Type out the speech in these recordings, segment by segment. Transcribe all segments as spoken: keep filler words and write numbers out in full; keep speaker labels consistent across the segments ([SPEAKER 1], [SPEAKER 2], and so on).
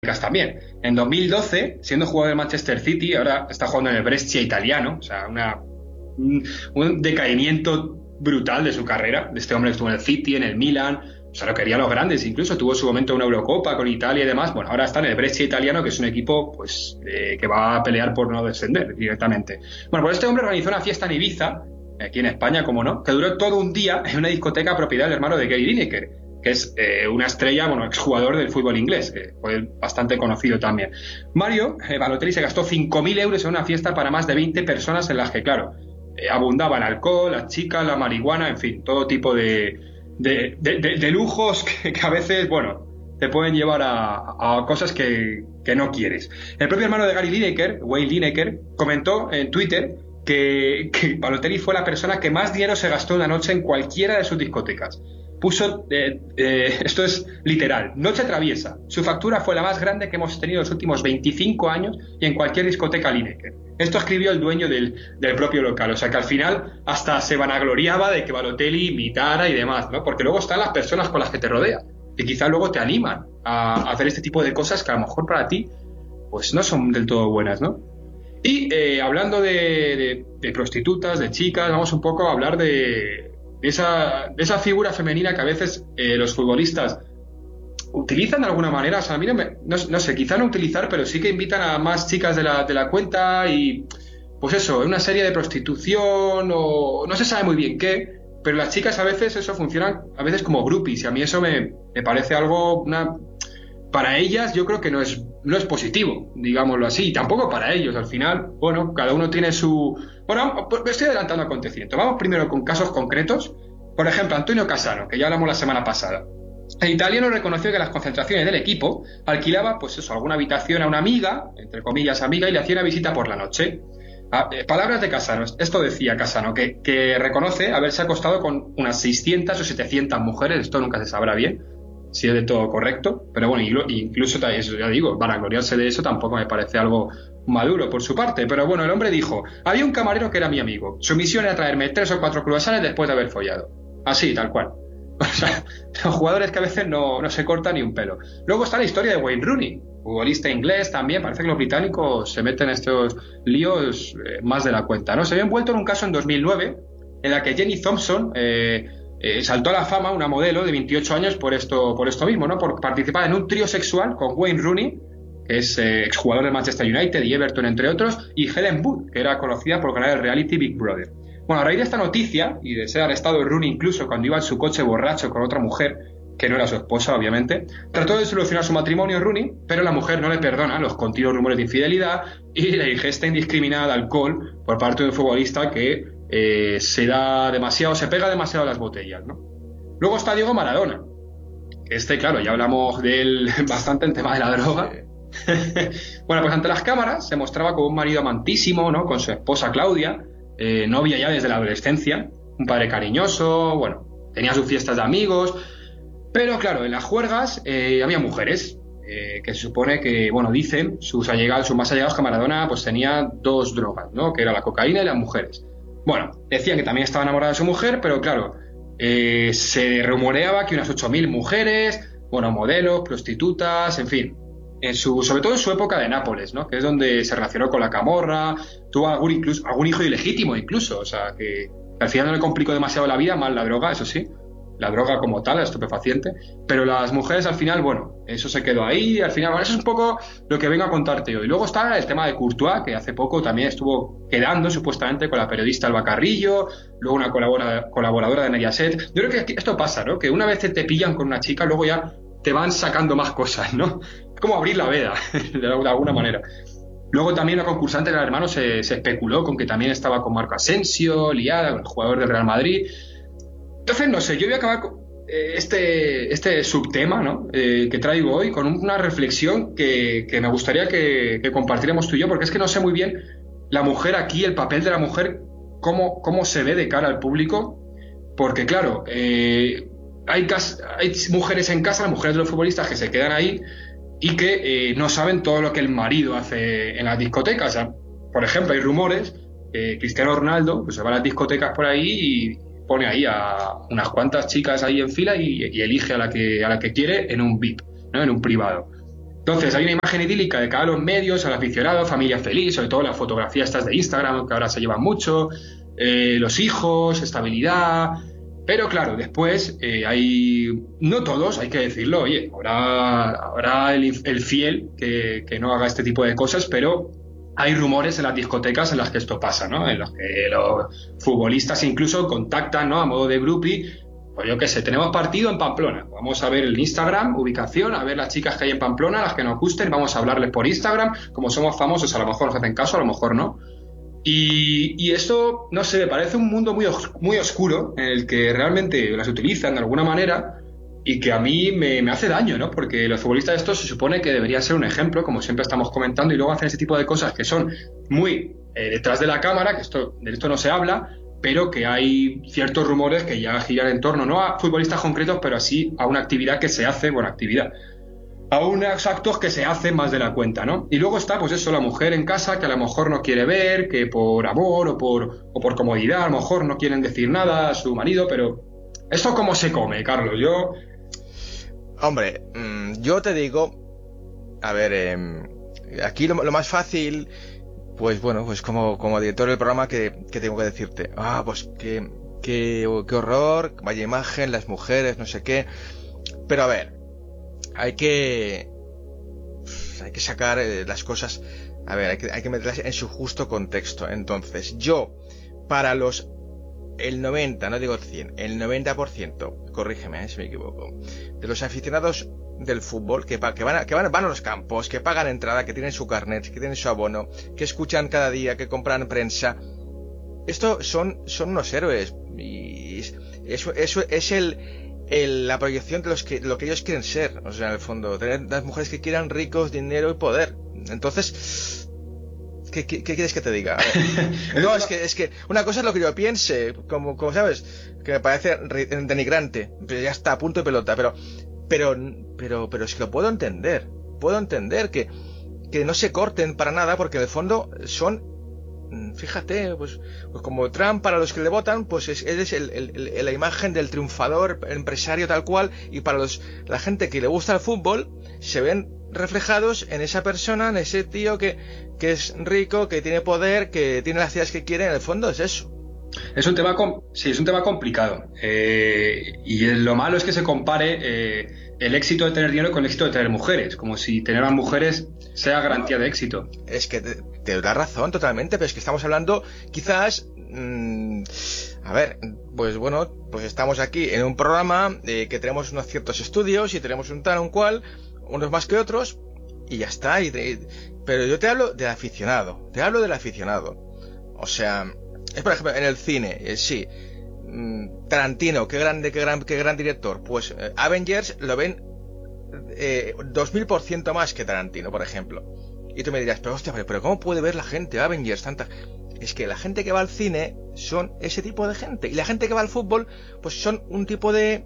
[SPEAKER 1] también. En dos mil doce, siendo jugador del Manchester City, ahora está jugando en el Brescia italiano, o sea, una, un, un decaimiento brutal de su carrera. De este hombre estuvo en el City, en el Milan, o sea, lo quería a los grandes, incluso tuvo su momento una Eurocopa con Italia y demás. Bueno, ahora está en el Brescia italiano, que es un equipo pues eh, que va a pelear por no descender directamente. Bueno, pues este hombre organizó una fiesta en Ibiza, aquí en España, como no, que duró todo un día en una discoteca propiedad del hermano de Gary Lineker, que es eh, una estrella, bueno, exjugador del fútbol inglés, que fue bastante conocido también. Mario eh, Balotelli se gastó cinco mil euros en una fiesta para más de veinte personas en las que, claro, eh, abundaba el alcohol, las chicas, la marihuana, en fin, todo tipo de, de, de, de, de lujos que, que a veces, bueno, te pueden llevar a, a cosas que, que no quieres. El propio hermano de Gary Lineker, Wayne Lineker, comentó en Twitter que, que Balotelli fue la persona que más dinero se gastó una noche en cualquiera de sus discotecas. Puso, eh, eh, esto es literal, noche traviesa. Su factura fue la más grande que hemos tenido en los últimos veinticinco años y en cualquier discoteca Lineker. Esto escribió el dueño del, del propio local. O sea que al final hasta se vanagloriaba de que Balotelli imitara y demás, ¿no? Porque luego están las personas con las que te rodeas, que quizás luego te animan a, a hacer este tipo de cosas que a lo mejor para ti pues no son del todo buenas, ¿no? Y eh, hablando de, de, de prostitutas, de chicas, vamos un poco a hablar de De esa, de esa figura femenina que a veces eh, los futbolistas utilizan de alguna manera. O sea, a mí no, me, no, no sé, quizá no utilizar, pero sí que invitan a más chicas de la, de la cuenta y pues eso, una serie de prostitución o no se sabe muy bien qué, pero las chicas a veces eso funcionan a veces como groupies y a mí eso me, me parece algo, una, para ellas yo creo que no es, no es positivo, digámoslo así, y tampoco para ellos. Al final, bueno, cada uno tiene su... Bueno, estoy adelantando acontecimientos. Vamos primero con casos concretos. Por ejemplo, Antonio Cassano, que ya hablamos la semana pasada. El italiano reconoció que las concentraciones del equipo alquilaba, pues eso, alguna habitación a una amiga, entre comillas amiga, y le hacía una visita por la noche. Ah, eh, palabras de Cassano. Esto decía Cassano, que, que reconoce haberse acostado con unas seiscientas o setecientas mujeres. Esto nunca se sabrá bien si es de todo correcto, pero bueno, incluso, eso ya digo, vanagloriarse de eso tampoco me parece algo maduro por su parte. Pero bueno, el hombre dijo: había un camarero que era mi amigo, su misión era traerme tres o cuatro croissants después de haber follado. Así, tal cual. O sea, los jugadores que a veces no, no se cortan ni un pelo. Luego está la historia de Wayne Rooney, futbolista inglés también. Parece que los británicos se meten en estos líos eh, más de la cuenta, ¿no? Se había envuelto en un caso en dos mil nueve en la que Jenny Thompson eh, Eh, saltó a la fama, una modelo de veintiocho años, por esto, por esto mismo, ¿no? Por participar en un trío sexual con Wayne Rooney, que es eh, exjugador del Manchester United y Everton, entre otros, y Helen Wood, que era conocida por ganar el reality Big Brother. Bueno, a raíz de esta noticia, y de ser arrestado Rooney incluso cuando iba en su coche borracho con otra mujer, que no era su esposa, obviamente, trató de solucionar su matrimonio Rooney, pero la mujer no le perdona los continuos rumores de infidelidad y la ingesta indiscriminada de alcohol por parte de un futbolista que Eh, se da demasiado, se pega demasiado a las botellas, ¿no? Luego está Diego Maradona. Este, claro, ya hablamos de él bastante en tema de la droga. Bueno, pues ante las cámaras se mostraba como un marido amantísimo, ¿no? Con su esposa Claudia, eh, novia ya desde la adolescencia, un padre cariñoso, bueno, tenía sus fiestas de amigos, pero claro, en las juergas eh, había mujeres. Eh, que se supone que, bueno, dicen sus allegados, sus más allegados, que Maradona pues tenía dos drogas, ¿no? Que era la cocaína y las mujeres. Bueno, decían que también estaba enamorada de su mujer, pero claro, eh, se rumoreaba que unas ocho mil mujeres, bueno, modelos, prostitutas, en fin, en su, sobre todo en su época de Nápoles, ¿no? Que es donde se relacionó con la camorra, tuvo algún, incluso, algún hijo ilegítimo incluso, o sea, que, que al final no le complicó demasiado la vida, más la droga, eso sí, la droga como tal, la estupefaciente, pero las mujeres al final, bueno, eso se quedó ahí, al final, bueno, eso es un poco lo que vengo a contarte hoy. Luego está el tema de Courtois, que hace poco también estuvo quedando supuestamente con la periodista Alba Carrillo, luego una colabora, colaboradora de Mediaset. Yo creo que esto pasa, ¿no? Que una vez te, te pillan con una chica, luego ya te van sacando más cosas, ¿no? Es como abrir la veda, de alguna manera. Luego también la concursante del hermano se, se especuló con que también estaba con Marco Asensio, liada, con el jugador del Real Madrid. Entonces, no sé, yo voy a acabar con este, este subtema, ¿no? eh, que traigo hoy con una reflexión que, que me gustaría que, que compartiéramos tú y yo, porque es que no sé muy bien la mujer aquí, el papel de la mujer, cómo, cómo se ve de cara al público, porque claro, eh, hay, cas- hay mujeres en casa, las mujeres de los futbolistas que se quedan ahí y que eh, no saben todo lo que el marido hace en las discotecas. O sea, por ejemplo, hay rumores que Cristiano Ronaldo pues, se va a las discotecas por ahí y pone ahí a unas cuantas chicas ahí en fila y, y elige a la que a la que quiere en un V I P, ¿no? En un privado. Entonces hay una imagen idílica de cada los medios, al aficionado, familia feliz, sobre todo las fotografías estas de Instagram, que ahora se llevan mucho, eh, los hijos, estabilidad. Pero claro, después eh, hay, no todos, hay que decirlo, oye, habrá, habrá el, el fiel que, que no haga este tipo de cosas, pero hay rumores en las discotecas en las que esto pasa, ¿no? En los que los futbolistas incluso contactan, ¿no? A modo de groupie. Pues yo qué sé, tenemos partido en Pamplona. Vamos a ver el Instagram, ubicación, a ver las chicas que hay en Pamplona, las que nos gusten, vamos a hablarles por Instagram. Como somos famosos, a lo mejor nos hacen caso, a lo mejor no. Y, y esto, no sé, me parece un mundo muy, os- muy oscuro en el que realmente las utilizan de alguna manera y que a mí me, me hace daño, ¿no? Porque los futbolistas estos se supone que deberían ser un ejemplo, como siempre estamos comentando, y luego hacen ese tipo de cosas que son muy eh, detrás de la cámara, que esto, de esto no se habla, pero que hay ciertos rumores que ya giran en torno, no a futbolistas concretos, pero así a una actividad que se hace, bueno, actividad, a unos actos que se hacen más de la cuenta, ¿no? Y luego está, pues eso, la mujer en casa que a lo mejor no quiere ver, que por amor o por, o por comodidad, a lo mejor no quieren decir nada a su marido, pero ¿esto cómo se come, Carlos? Yo...
[SPEAKER 2] Hombre, mmm, yo te digo, a ver, eh, aquí lo, lo más fácil, pues bueno, pues como, como director del programa, que, que tengo que decirte, ah, pues que, que, qué horror, vaya imagen, las mujeres, no sé qué, pero a ver, hay que, hay que sacar eh, las cosas, a ver, hay que, hay que meterlas en su justo contexto. Entonces, yo, para los, el noventa, no digo el cien, el noventa por ciento, corrígeme eh, si me equivoco, de los aficionados del fútbol que, pa, que, van, a, que van, van a los campos, que pagan entrada, que tienen su carnet, que tienen su abono, que escuchan cada día, que compran prensa, esto son, son unos héroes, y eso, eso es el, el, la proyección de los que, lo que ellos quieren ser, o sea, en el fondo, tener las mujeres que quieran ricos, dinero y poder. Entonces, ¿qué, qué, qué quieres que te diga? A ver, no, es que, es que una cosa es lo que yo piense, como, como sabes, que me parece denigrante, pero ya está, a punto de pelota, pero, pero, pero, pero es que lo puedo entender, puedo entender que, que no se corten para nada, porque en el fondo son, fíjate, pues, pues como Trump, para los que le votan, pues es, es el, el, el, la imagen del triunfador empresario tal cual, y para los, la gente que le gusta el fútbol, se ven reflejados en esa persona, en ese tío que, que es rico, que tiene poder, que tiene las ideas que quiere. En el fondo es eso.
[SPEAKER 1] Es un tema, sí, es un tema complicado. Eh, y lo malo es que se compare eh, el éxito de tener dinero con el éxito de tener mujeres, como si tener a mujeres sea garantía de éxito.
[SPEAKER 2] Es que te, te da razón totalmente, pero es que estamos hablando, quizás, mmm, a ver, pues bueno, pues estamos aquí en un programa eh, que tenemos unos ciertos estudios y tenemos un tal, un cual, unos más que otros, y ya está. Y de, pero yo te hablo del aficionado, te hablo del aficionado. O sea, es por ejemplo en el cine, eh, sí, mmm, Tarantino, qué grande, qué gran, qué gran director. Pues eh, Avengers lo ven eh, dos mil por ciento más que Tarantino, por ejemplo. Y tú me dirás, pero hostia, pero ¿cómo puede ver la gente Avengers tanta? Es que la gente que va al cine son ese tipo de gente, y la gente que va al fútbol, pues son un tipo de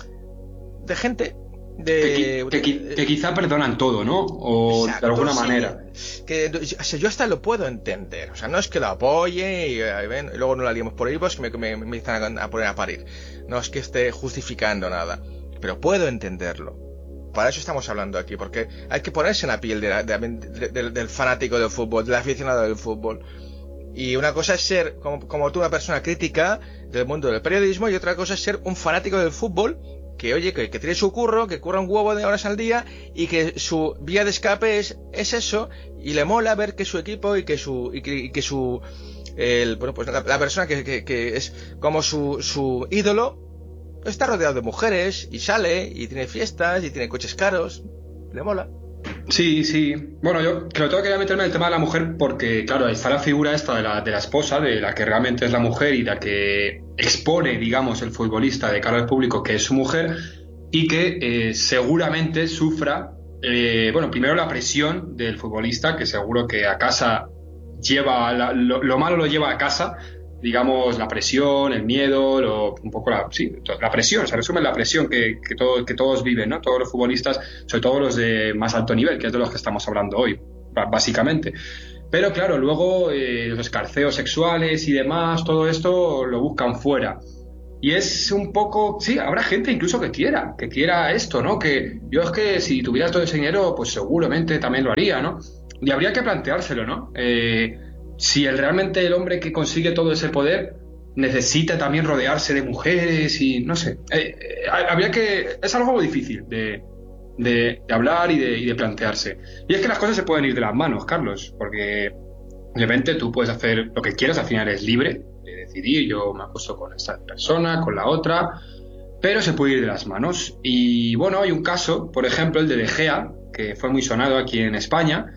[SPEAKER 2] de gente de,
[SPEAKER 1] que, que, que quizá perdonan todo, ¿no? O exacto, de alguna sí, manera.
[SPEAKER 2] Que, o sea, yo hasta lo puedo entender. O sea, no es que lo apoye y, y, ven, y luego no la liemos por ahí, pues que me, me, me empiezan a, a poner a parir. No es que esté justificando nada, pero puedo entenderlo. Para eso estamos hablando aquí, porque hay que ponerse en la piel de la, de, de, de, del fanático del fútbol, del aficionado del fútbol. Y una cosa es ser, como, como tú, una persona crítica del mundo del periodismo, y otra cosa es ser un fanático del fútbol que, oye, que, que tiene su curro, que curra un huevo de horas al día, y que su vía de escape es, es eso, y le mola ver que su equipo y que su, y que, y que su, el, bueno, pues la, la persona que, que, que es como su, su ídolo, está rodeado de mujeres, y sale, y tiene fiestas, y tiene coches caros, le mola.
[SPEAKER 1] Sí, sí. Bueno, yo creo que quería meterme en el tema de la mujer porque, claro, ahí está la figura esta de la, de la esposa, de la que realmente es la mujer y la que expone, digamos, el futbolista de cara al público que es su mujer, y que eh, seguramente sufra, eh, bueno, primero la presión del futbolista, que seguro que a casa lleva, la, lo, lo malo lo lleva a casa, digamos, la presión, el miedo, lo, un poco la, sí, la presión, se resume en la presión que, que, todo, que todos viven, ¿no? Todos los futbolistas, sobre todo los de más alto nivel, que es de los que estamos hablando hoy, básicamente. Pero claro, luego eh, los escarceos sexuales y demás, todo esto lo buscan fuera. Y es un poco, sí, habrá gente incluso que quiera, que quiera esto, ¿no? Que yo es que si tuviera todo ese dinero, pues seguramente también lo haría, ¿no? Y habría que planteárselo, ¿no? Eh, si el, realmente el hombre que consigue todo ese poder necesita también rodearse de mujeres y no sé. Eh, eh, habría que... Es algo difícil de, de, de hablar y de, y de plantearse. Y es que las cosas se pueden ir de las manos, Carlos, porque obviamente tú puedes hacer lo que quieras, al final eres libre de decidir, yo me acuesto con esta persona, con la otra, pero se puede ir de las manos. Y bueno, hay un caso, por ejemplo, el de De Gea, que fue muy sonado aquí en España,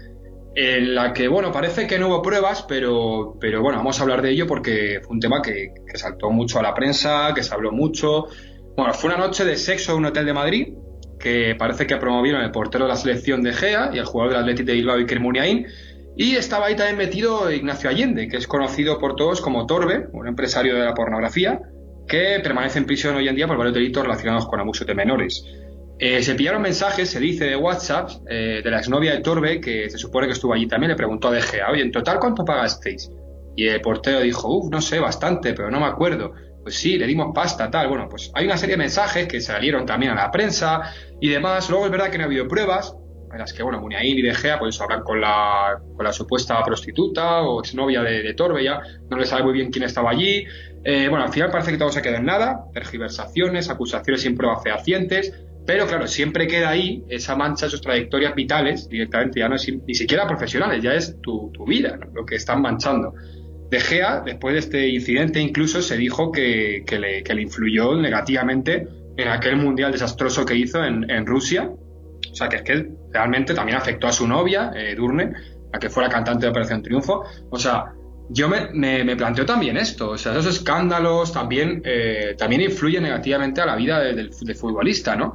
[SPEAKER 1] en la que, bueno, parece que no hubo pruebas, pero, pero bueno, vamos a hablar de ello porque fue un tema que, que saltó mucho a la prensa, que se habló mucho. Bueno, fue una noche de sexo en un hotel de Madrid, que parece que promovieron el portero de la selección De Gea y el jugador del Athletic de Bilbao, Iker Muniain, y estaba ahí también metido Ignacio Allende, que es conocido por todos como Torbe, un empresario de la pornografía, que permanece en prisión hoy en día por varios delitos relacionados con abusos de menores. Eh, se pillaron mensajes, se dice, de WhatsApp eh, de la exnovia de Torbe, que se supone que estuvo allí también, le preguntó a De Gea, oye, ¿en total cuánto pagasteis? Y el portero dijo, uff, no sé, bastante, pero no me acuerdo. Pues sí, le dimos pasta, tal. Bueno, pues hay una serie de mensajes que salieron también a la prensa y demás. Luego es verdad que no ha habido pruebas, en las que, bueno, Muniain y De Gea pues hablan con la, con la supuesta prostituta o exnovia de, de Torbe, ya no le sabe muy bien quién estaba allí. Eh, bueno, al final parece que todo se quedó en nada, tergiversaciones, acusaciones sin pruebas fehacientes. Pero claro, siempre queda ahí esa mancha, esas trayectorias vitales, directamente ya no es ni siquiera profesionales, ya es tu, tu vida, ¿no? Lo que están manchando. De Gea, después de este incidente, incluso se dijo que, que, le, que le influyó negativamente en aquel mundial desastroso que hizo en, en Rusia. O sea, que es que realmente también afectó a su novia, eh, Edurne, la que fue la cantante de Operación Triunfo. O sea, yo me, me, me planteo también esto, o sea, esos escándalos también, eh, también influyen negativamente a la vida de, del, del futbolista, ¿no?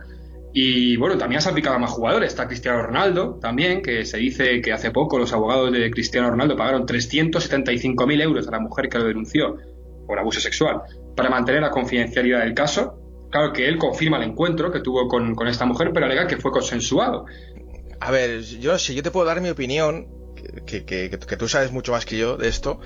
[SPEAKER 1] Y bueno, también has aplicado a más jugadores. Está Cristiano Ronaldo también, que se dice que hace poco los abogados de Cristiano Ronaldo pagaron trescientos setenta y cinco mil euros a la mujer que lo denunció por abuso sexual para mantener la confidencialidad del caso. Claro que él confirma el encuentro que tuvo con, con esta mujer, pero alega que fue consensuado.
[SPEAKER 2] A ver, yo si yo te puedo dar mi opinión, que, que, que, que tú sabes mucho más que yo de esto.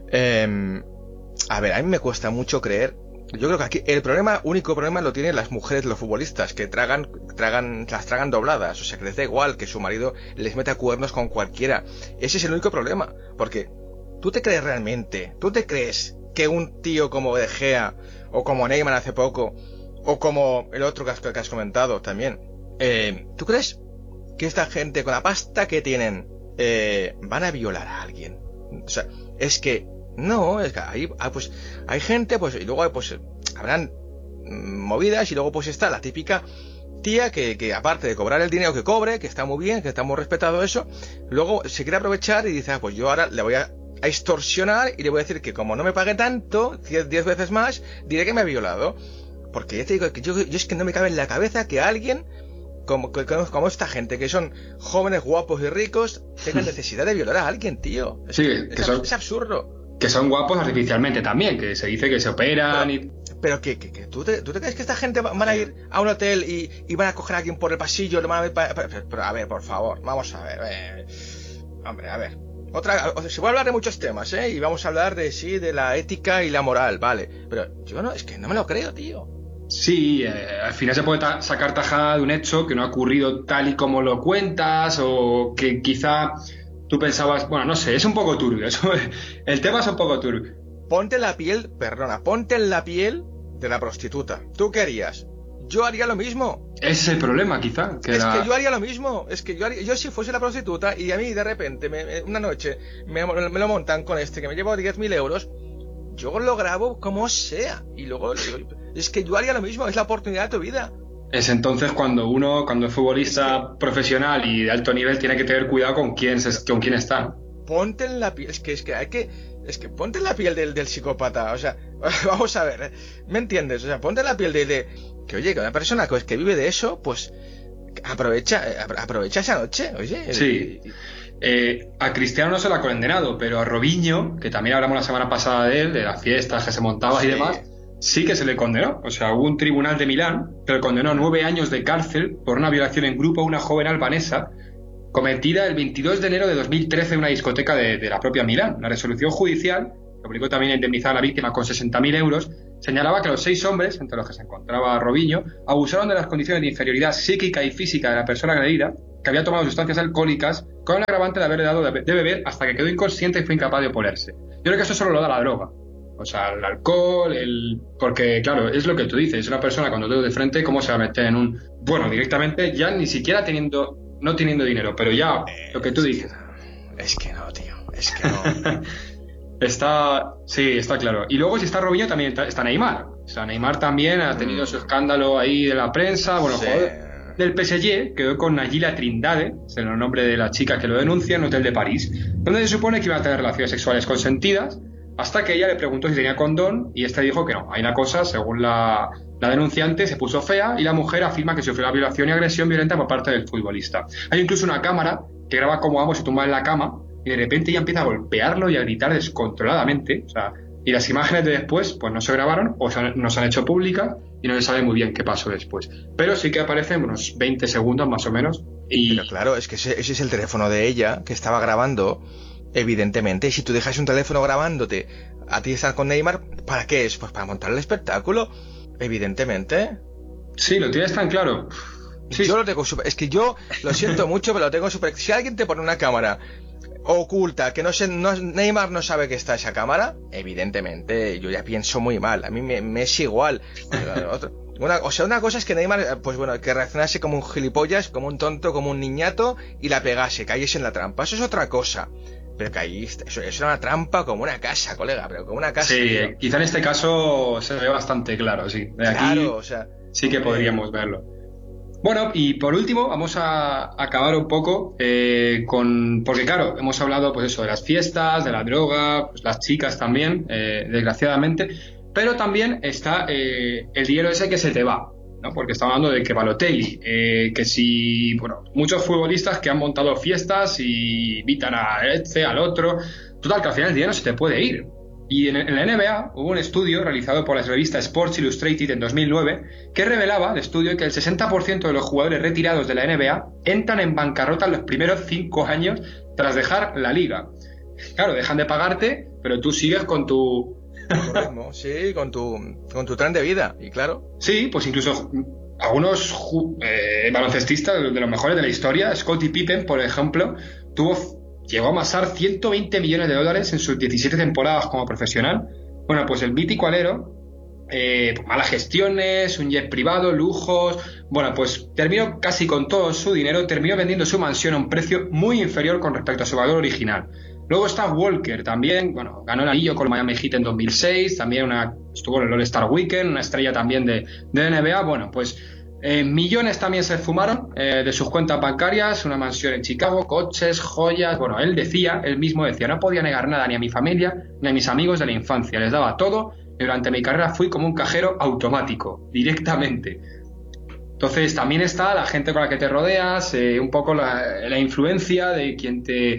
[SPEAKER 2] Eh, a ver, a mí me cuesta mucho creer. Yo creo que aquí el problema, único problema lo tienen las mujeres, los futbolistas, que tragan, tragan, las tragan dobladas, o sea, que les da igual que su marido les meta cuernos con cualquiera. Ese es el único problema, porque tú te crees realmente, tú te crees que un tío como De Gea, o como Neymar hace poco, o como el otro que has, que has comentado también, eh, ¿tú crees que esta gente con la pasta que tienen eh, van a violar a alguien? O sea, es que no, es que hay, pues, hay gente, pues, y luego pues habrán movidas, y luego pues está la típica tía que, que aparte de cobrar el dinero que cobre, que está muy bien, que está muy respetado eso, luego se quiere aprovechar y dice, ah, pues yo ahora le voy a, a extorsionar y le voy a decir que como no me pague tanto, diez veces más, diré que me ha violado. Porque ya te digo que yo, yo es que no me cabe en la cabeza que alguien como, como, como esta gente, que son jóvenes, guapos y ricos, tenga necesidad de violar a alguien, tío. Es,
[SPEAKER 1] sí,
[SPEAKER 2] es,
[SPEAKER 1] que son...
[SPEAKER 2] es absurdo.
[SPEAKER 1] Que son guapos artificialmente también, que se dice que se operan
[SPEAKER 2] pero,
[SPEAKER 1] y...
[SPEAKER 2] Pero que, que, que ¿tú, te, ¿tú te crees que esta gente van a ir a un hotel y, y van a coger a alguien por el pasillo? Le van a ver pa, pa, pero, pero a ver, por favor, vamos a ver. Eh, hombre, a ver. Otra, o sea, se puede hablar de muchos temas, ¿eh? Y vamos a hablar de, sí, de la ética y la moral, vale. Pero yo no, es que no me lo creo, tío.
[SPEAKER 1] Sí, eh, al final se puede ta- sacar tajada de un hecho que no ha ocurrido tal y como lo cuentas, o que quizá... Tú pensabas, bueno, no sé, es un poco turbio, eso, el tema es un poco turbio.
[SPEAKER 2] Ponte la piel, perdona, ponte en la piel de la prostituta. ¿Tú qué harías? Yo haría lo mismo.
[SPEAKER 1] Ese es el problema, quizá. Que
[SPEAKER 2] es
[SPEAKER 1] la...
[SPEAKER 2] que yo haría lo mismo. Es que yo haría, yo si fuese la prostituta y a mí de repente, me, una noche, me, me lo montan con este que me llevo diez mil euros, yo lo grabo como sea. Y luego, es que yo haría lo mismo, es la oportunidad de tu vida.
[SPEAKER 1] Es entonces cuando uno, cuando es futbolista es que, profesional y de alto nivel, tiene que tener cuidado con quién, se, con quién está.
[SPEAKER 2] Ponte en la piel, es que, es que hay que, es que ponte en la piel del, del psicópata, o sea, vamos a ver, ¿me entiendes? O sea, ponte en la piel de, de que oye, que una persona que, que vive de eso, pues, aprovecha, aprovecha esa noche, oye.
[SPEAKER 1] Sí.
[SPEAKER 2] Y,
[SPEAKER 1] eh, a Cristiano no se lo ha condenado, pero a Robinho, que también hablamos la semana pasada de él, de las fiestas que se montaba sí. y demás, sí que se le condenó. O sea, hubo un tribunal de Milán que le condenó a nueve años de cárcel por una violación en grupo a una joven albanesa cometida el veintidós de enero de dos mil trece en una discoteca de, de la propia Milán. La resolución judicial, que obligó también a indemnizar a la víctima con sesenta mil euros, señalaba que los seis hombres, entre los que se encontraba Robinho, abusaron de las condiciones de inferioridad psíquica y física de la persona agredida, que había tomado sustancias alcohólicas, con el agravante de haberle dado de beber hasta que quedó inconsciente y fue incapaz de oponerse. Yo creo que eso solo lo da la droga. O sea, el alcohol, el... Porque, claro, es lo que tú dices, una persona con dos dedos de frente, ¿cómo se va a meter en un... Bueno, directamente, ya ni siquiera teniendo... No teniendo dinero, pero ya, eh, lo que tú dices.
[SPEAKER 2] Que, es que no, tío, es que no.
[SPEAKER 1] Está... Sí, está claro. Y luego, si está Robinho, también está Neymar. O sea, Neymar también ha tenido mm. su escándalo ahí de la prensa. Bueno, sí. Jugador del P S G quedó con Nayila Trindade, es el nombre de la chica que lo denuncia, en un hotel de París, donde se supone que iba a tener relaciones sexuales consentidas, hasta que ella le preguntó si tenía condón y este dijo que no. Hay una cosa, según la, la denunciante, se puso fea y la mujer afirma que sufrió la violación y agresión violenta por parte del futbolista. Hay incluso una cámara que graba cómo ambos se tumban en la cama y de repente ella empieza a golpearlo y a gritar descontroladamente. O sea, y las imágenes de después pues no se grabaron o se, no se han hecho públicas y no se sabe muy bien qué pasó después. Pero sí que aparecen unos veinte segundos más o menos. Y...
[SPEAKER 2] Pero claro, es que ese, ese es el teléfono de ella que estaba grabando. Evidentemente, si tú dejas un teléfono grabándote a ti estar con Neymar, ¿para qué es? Pues para montar el espectáculo, evidentemente.
[SPEAKER 1] Sí, lo tienes tan claro. Sí.
[SPEAKER 2] Yo lo tengo super... Es que yo lo siento mucho, pero lo tengo súper... Si alguien te pone una cámara oculta, que no sé, no, Neymar no sabe que está esa cámara, evidentemente yo ya pienso muy mal. A mí me, me es igual. Una, o sea, una cosa es que Neymar, pues bueno, que reaccionase como un gilipollas, como un tonto, como un niñato y la pegase, cayese en la trampa. Eso es otra cosa. Pero que ahí, eso, eso era una trampa como una casa, colega, pero como una casa.
[SPEAKER 1] Sí, tío. Quizá en este caso se ve bastante claro, sí. De aquí
[SPEAKER 2] claro, o sea,
[SPEAKER 1] sí que podríamos verlo. Bueno, y por último vamos a acabar un poco eh, con... Porque claro, hemos hablado pues eso de las fiestas, de la droga, pues las chicas también, eh, desgraciadamente, pero también está eh, el dinero ese que se te va, ¿no? Porque estamos hablando de que Balotelli, eh, que si, bueno, muchos futbolistas que han montado fiestas y invitan a este, al otro, total, que al final el dinero se te puede ir. Y en, en la N B A hubo un estudio realizado por la revista Sports Illustrated en dos mil nueve que revelaba, el estudio, que el sesenta por ciento de los jugadores retirados de la N B A entran en bancarrota en los primeros cinco años tras dejar la liga. Claro, dejan de pagarte, pero tú sigues con tu...
[SPEAKER 2] Ritmo, sí, con tu, con tu tren de vida, y claro.
[SPEAKER 1] Sí, pues incluso algunos eh, baloncestistas de los mejores de la historia, Scottie Pippen, por ejemplo, tuvo... Llegó a amasar ciento veinte millones de dólares en sus diecisiete temporadas como profesional. Bueno, pues el mítico alero, eh, malas gestiones, un jet privado, lujos... Bueno, pues terminó casi con todo su dinero, terminó vendiendo su mansión a un precio muy inferior con respecto a su valor original. Luego está Walker, también, bueno, ganó el anillo con el Miami Heat en dos mil seis, también una, estuvo en el All-Star Weekend, una estrella también de, de N B A. Bueno, pues... Eh, millones también se fumaron eh, de sus cuentas bancarias, una mansión en Chicago, coches, joyas. Bueno, él decía, él mismo decía, no podía negar nada ni a mi familia ni a mis amigos de la infancia, les daba todo y durante mi carrera fui como un cajero automático, directamente. Entonces también está la gente con la que te rodeas, eh, un poco la, la influencia de quien te,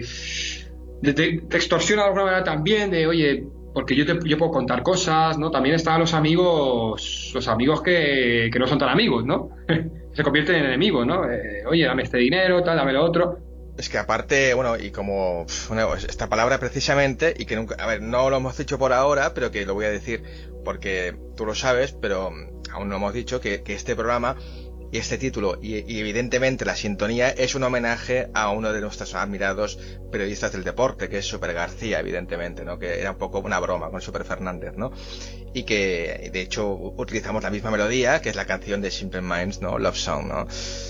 [SPEAKER 1] de, te, te extorsiona de alguna manera también, de oye... Porque yo, te, yo puedo contar cosas, ¿no? También están los amigos, los amigos que, que no son tan amigos, ¿no? Se convierten en enemigos, ¿no? Eh, oye, dame este dinero, tal, dame lo otro.
[SPEAKER 2] Es que aparte, bueno, y como bueno, esta palabra precisamente, y que nunca, a ver, no lo hemos dicho por ahora, pero que lo voy a decir porque tú lo sabes, pero aún no hemos dicho que, que este programa y este título y, y evidentemente la sintonía es un homenaje a uno de nuestros admirados periodistas del deporte, que es Super García, evidentemente, ¿no? Que era un poco una broma con Super Fernández, ¿no? Y que de hecho utilizamos la misma melodía, que es la canción de Simple Minds, ¿no? Love Song, ¿no?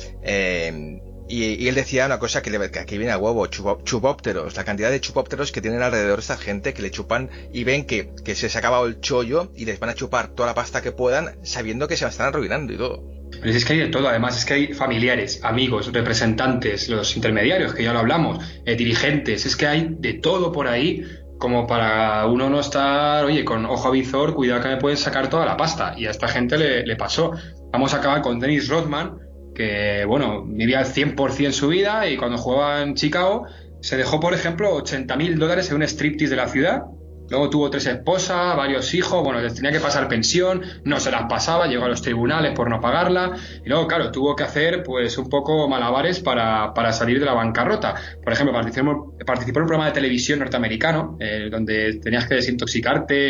[SPEAKER 2] Eh, y, y él decía una cosa que, le, que aquí viene a huevo, chupo, chupópteros, la cantidad de chupópteros que tienen alrededor esta gente que le chupan y ven que, que se les ha acabado el chollo y les van a chupar toda la pasta que puedan sabiendo que se están arruinando y todo.
[SPEAKER 1] Pero es que hay de todo, además es que hay familiares, amigos, representantes, los intermediarios, que ya lo hablamos, eh, dirigentes, es que hay de todo por ahí como para uno no estar, oye, con ojo avizor, cuidado que me pueden sacar toda la pasta. Y a esta gente le, le pasó. Vamos a acabar con Dennis Rodman, que, bueno, vivía al cien por ciento su vida y cuando jugaba en Chicago se dejó, por ejemplo, ochenta mil dólares en un striptease de la ciudad. Luego tuvo tres esposas, varios hijos, bueno, les tenía que pasar pensión, no se las pasaba, llegó a los tribunales por no pagarla, y luego, claro, tuvo que hacer, pues, un poco malabares para, para salir de la bancarrota. Por ejemplo, participó, participó en un programa de televisión norteamericano, eh, donde tenías que desintoxicarte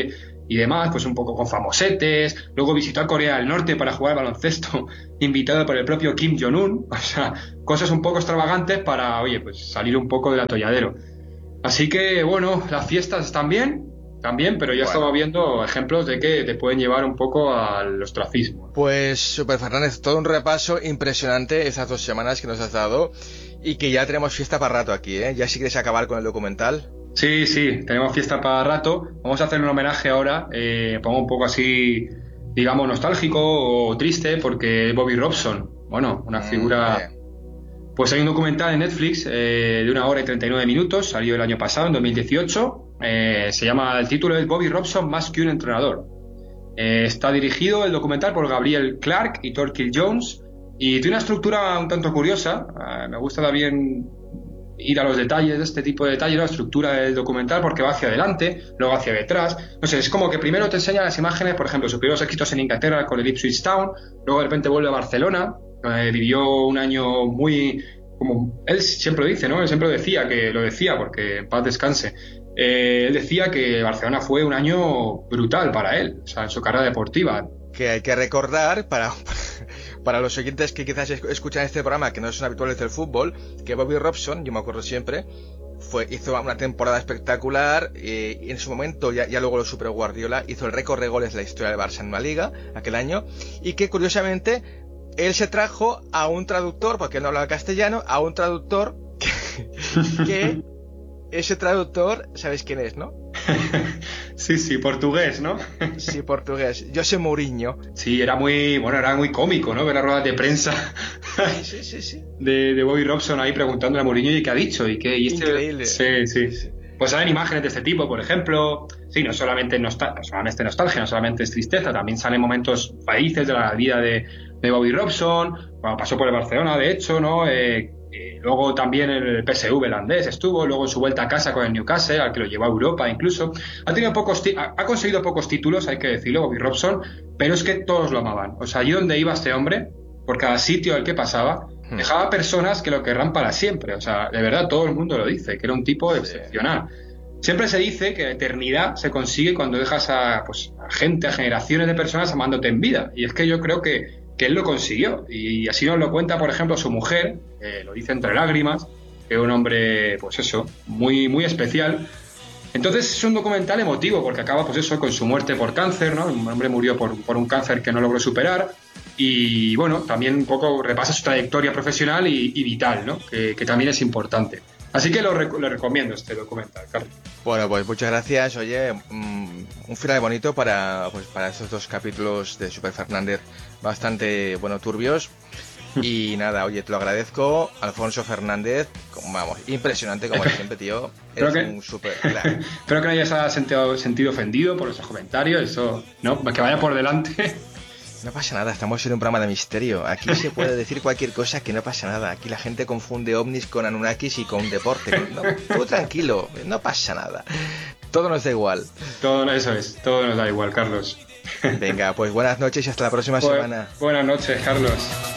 [SPEAKER 1] y demás, pues un poco con famosetes. Luego visitó a Corea del Norte para jugar baloncesto, invitado por el propio Kim Jong-un. O sea, cosas un poco extravagantes para, oye, pues salir un poco del atolladero. Así que, bueno, las fiestas están bien, también, pero ya bueno. Estamos viendo ejemplos de que te pueden llevar un poco al ostracismo.
[SPEAKER 2] Pues, Super Fernández, todo un repaso impresionante esas dos semanas que nos has dado y que ya tenemos fiesta para rato aquí, ¿eh? Ya si quieres acabar con el documental.
[SPEAKER 1] Sí, sí, tenemos fiesta para rato. Vamos a hacer un homenaje ahora, eh, pongo un poco así, digamos, nostálgico o triste, porque Bobby Robson, bueno, una figura... Mm, pues hay un documental en Netflix eh, de una hora y treinta y nueve minutos, salió el año pasado, en dos mil dieciocho. Eh, se llama, el título es Bobby Robson más que un entrenador. Eh, está dirigido el documental por Gabriel Clark y Torquil Jones y tiene una estructura un tanto curiosa. Eh, me gusta también ir a los detalles de este tipo de detalles, la estructura del documental, porque va hacia adelante, luego hacia detrás. No sé, es como que primero te enseña las imágenes, por ejemplo, sus primeros éxitos en Inglaterra con el Ipswich Town, luego de repente vuelve a Barcelona. Eh, vivió un año muy, como él siempre lo dice, ¿no? Él siempre decía que lo decía porque en paz descanse. Eh, él decía que Barcelona fue un año brutal para él, o sea, en su carrera deportiva.
[SPEAKER 2] Que hay que recordar para para los oyentes que quizás escuchan este programa que no son habituales del fútbol, que Bobby Robson, yo me acuerdo siempre, fue hizo una temporada espectacular eh, y en su momento ya, ya luego lo superó Guardiola, hizo el récord de goles de la historia del Barça en una liga aquel año y que curiosamente él se trajo a un traductor, porque él no hablaba castellano, a un traductor que, que ese traductor, ¿sabéis quién es, no?
[SPEAKER 1] Sí, sí, portugués, ¿no?
[SPEAKER 2] Sí, portugués. José Mourinho.
[SPEAKER 1] Sí, era muy, bueno, era muy cómico, ¿no? Ver las ruedas de prensa
[SPEAKER 2] sí, sí, sí.
[SPEAKER 1] De, de Bobby Robson ahí preguntándole a Mourinho y qué ha dicho y qué. Y este...
[SPEAKER 2] Increíble.
[SPEAKER 1] Sí, sí, sí. Pues salen imágenes de este tipo, por ejemplo. Sí, no solamente, nostal- no solamente nostalgia, no solamente es tristeza, también salen momentos felices de la vida de, de Bobby Robson. Bueno, pasó por el Barcelona, de hecho, ¿no? Eh, eh, luego también en el P S V holandés estuvo, luego en su vuelta a casa con el Newcastle, al que lo llevó a Europa incluso. Ha tenido pocos ti- ha, ha conseguido pocos títulos, hay que decirlo, Bobby Robson, pero es que todos lo amaban. O sea, allí donde iba este hombre, por cada sitio al que pasaba, dejaba personas que lo querrán para siempre. O sea, de verdad, todo el mundo lo dice, que era un tipo sí. excepcional. Siempre se dice que la eternidad se consigue cuando dejas a, pues, a gente, a generaciones de personas amándote en vida. Y es que yo creo que, que él lo consiguió. Y así nos lo cuenta, por ejemplo, su mujer, que lo dice entre lágrimas, que es un hombre, pues eso, muy, muy especial. Entonces es un documental emotivo, porque acaba, pues eso, con su muerte por cáncer, ¿no? Un hombre murió por, por un cáncer que no logró superar. Y bueno, también un poco repasa su trayectoria profesional y, y vital, ¿no? Que, que también es importante. Así que lo, rec- lo recomiendo este documental, Carlos.
[SPEAKER 2] Bueno, pues muchas gracias. Oye, um, un final bonito para, pues, para estos dos capítulos de Super Fernández bastante, bueno, turbios. Y nada, oye, te lo agradezco. Alfonso Fernández, como, vamos, impresionante como siempre, tío. Eres
[SPEAKER 1] que,
[SPEAKER 2] un super crack.
[SPEAKER 1] Espero que no hayas sentido, sentido ofendido por esos comentarios. Eso, ¿no? Que vaya por delante.
[SPEAKER 2] No pasa nada, estamos en un programa de misterio. Aquí se puede decir cualquier cosa que no pasa nada. Aquí la gente confunde ovnis con Anunnakis y con deporte. No, tú tranquilo, no pasa nada. Todo nos da igual.
[SPEAKER 1] Todo eso es, todo nos da igual, Carlos.
[SPEAKER 2] Venga, pues buenas noches y hasta la próxima
[SPEAKER 1] Bu-
[SPEAKER 2] semana.
[SPEAKER 1] Buenas noches, Carlos.